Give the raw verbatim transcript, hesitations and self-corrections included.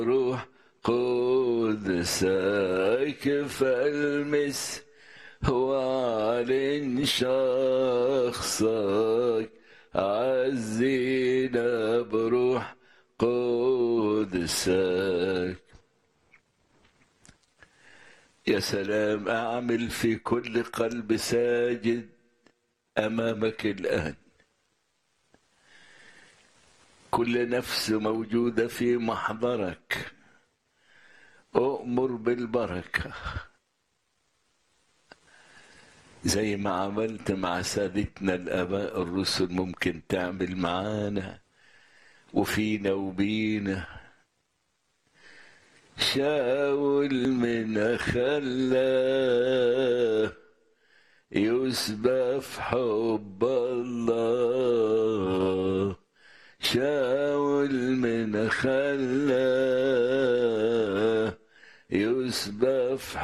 روح قدسك فالمس واعلن شخصك عزينا بروح قدسك. يا سلام، أعمل في كل قلب ساجد أمامك الآن، كل نفس موجودة في محضرك أؤمر بالبركة زي ما عملت مع سادتنا الآباء الرسل، ممكن تعمل معانا وفينا وبينا. شاول من خلاه يسبى في حب الله، شاول من خلاه يسبى في